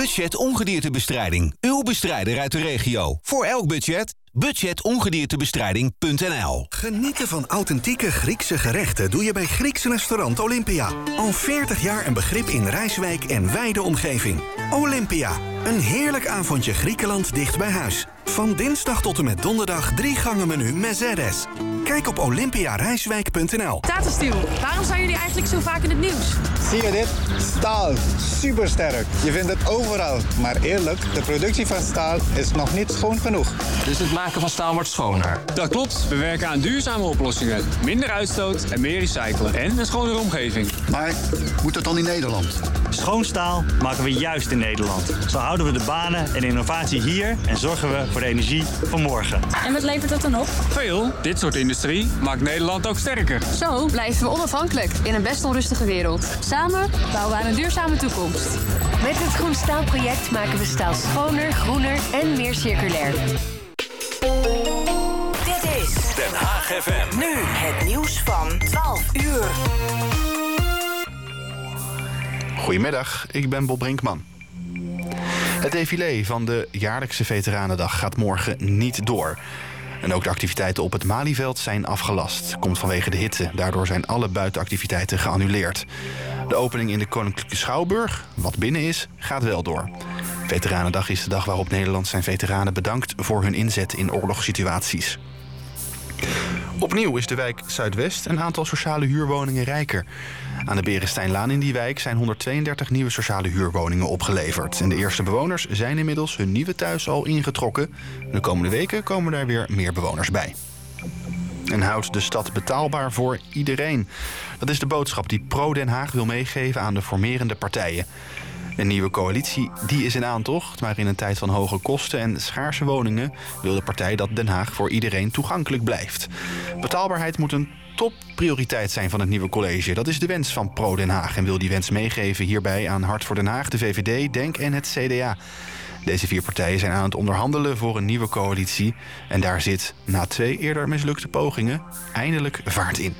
Budget Ongediertebestrijding. Uw bestrijder uit de regio. Voor elk budget. Budgetongediertebestrijding.nl. Genieten van authentieke Griekse gerechten doe je bij Grieks restaurant Olympia. Al 40 jaar een begrip in Rijswijk en wijde omgeving. Olympia, een heerlijk avondje Griekenland dicht bij huis. Van dinsdag tot en met donderdag 3 gangen menu Mezeres. Kijk op olympiarijswijk.nl. Tata Steel, waarom zijn jullie eigenlijk zo vaak in het nieuws? Zie je dit? Staal. Supersterk. Je vindt het overal. Maar eerlijk, de productie van staal is nog niet schoon genoeg. Dus het maken van staal wordt schoner. Dat klopt. We werken aan duurzame oplossingen. Minder uitstoot en meer recyclen. En een schonere omgeving. Maar moet dat dan in Nederland? Schoon staal maken we juist in Nederland. Zo houden we de banen en innovatie hier en zorgen we voor de energie van morgen. En wat levert dat dan op? Veel. Dit soort industrie maakt Nederland ook sterker. Zo blijven we onafhankelijk in een best onrustige wereld. Samen bouwen we aan een duurzame toekomst. Met het Groen Staalproject maken we staal schoner, groener en meer circulair. Dit is Den Haag FM. nu het nieuws van 12 uur. Goedemiddag, ik ben Bob Brinkman. Het défilé van de jaarlijkse Veteranendag gaat morgen niet door. En ook de activiteiten op het Malieveld zijn afgelast. Komt vanwege de hitte. Daardoor zijn alle buitenactiviteiten geannuleerd. De opening in de Koninklijke Schouwburg, wat binnen is, gaat wel door. Veteranendag is de dag waarop Nederland zijn veteranen bedankt voor hun inzet in oorlogssituaties. Opnieuw is de wijk Zuidwest een aantal sociale huurwoningen rijker. Aan de Beresteinlaan in die wijk zijn 132 nieuwe sociale huurwoningen opgeleverd. En de eerste bewoners zijn inmiddels hun nieuwe thuis al ingetrokken. De komende weken komen daar weer meer bewoners bij. En houdt de stad betaalbaar voor iedereen. Dat is de boodschap die Pro-Den Haag wil meegeven aan de formerende partijen. Een nieuwe coalitie die is in aantocht, maar in een tijd van hoge kosten en schaarse woningen wil de partij dat Den Haag voor iedereen toegankelijk blijft. Betaalbaarheid moet een topprioriteit zijn van het nieuwe college. Dat is de wens van Pro-Den Haag en wil die wens meegeven hierbij aan Hart voor Den Haag, de VVD, DENK en het CDA. Deze 4 partijen zijn aan het onderhandelen voor een nieuwe coalitie en daar zit, na 2 eerder mislukte pogingen, eindelijk vaart in.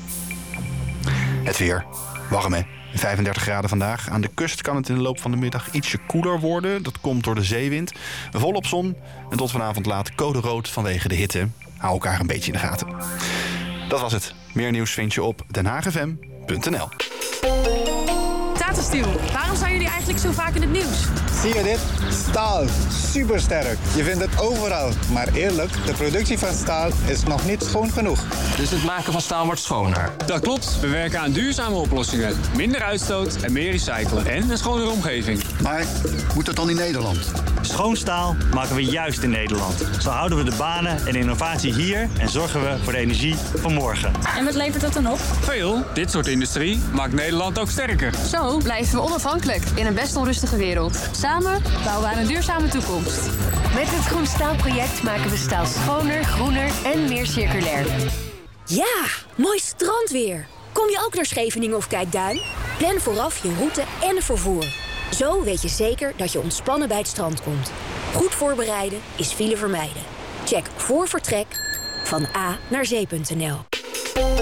Het weer. Warm hè? 35 graden vandaag. Aan de kust kan het in de loop van de middag ietsje koeler worden. Dat komt door de zeewind. Volop zon. En tot vanavond laat code rood vanwege de hitte. Hou elkaar een beetje in de gaten. Dat was het. Meer nieuws vind je op denhaagfm.nl. Tata Steel, waarom zijn jullie eigenlijk zo vaak in het nieuws? Zie je dit? Staal. Supersterk. Je vindt het overal. Maar eerlijk, de productie van staal is nog niet schoon genoeg. Dus het maken van staal wordt schoner. Dat klopt. We werken aan duurzame oplossingen. Minder uitstoot en meer recyclen. En een schonere omgeving. Maar moet dat dan in Nederland? Schoon staal maken we juist in Nederland. Zo houden we de banen en innovatie hier en zorgen we voor de energie van morgen. En wat levert dat dan op? Veel. Dit soort industrie maakt Nederland ook sterker. Zo blijven we onafhankelijk in een best onrustige wereld. Samen bouwen we aan een duurzame toekomst. Met het Groen Staalproject maken we staal schoner, groener en meer circulair. Ja, mooi strandweer. Kom je ook naar Scheveningen of Kijkduin? Plan vooraf je route en vervoer. Zo weet je zeker dat je ontspannen bij het strand komt. Goed voorbereiden is file vermijden. Check voor vertrek van A naar zee.nl.